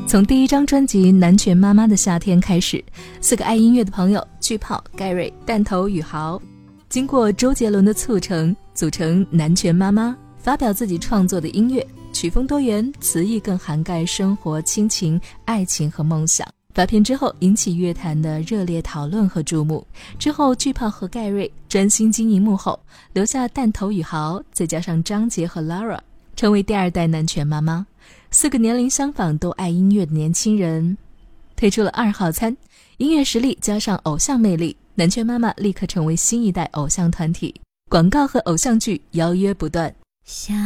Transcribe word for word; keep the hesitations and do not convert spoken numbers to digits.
从第一张专辑《南拳妈妈的夏天》开始，四个爱音乐的朋友巨炮、盖瑞、弹头、宇豪，经过周杰伦的促成，组成南拳妈妈，发表自己创作的音乐，曲风多元，词意更涵盖生活、亲情、爱情和梦想。发片之后引起乐坛的热烈讨论和注目，之后巨炮和盖瑞专心经营幕后，留下弹头、宇豪，再加上张杰和 Lara， 成为第二代南拳妈妈。四个年龄相仿都爱音乐的年轻人推出了二号餐，音乐实力加上偶像魅力，南拳妈妈立刻成为新一代偶像团体，广告和偶像剧邀约不断。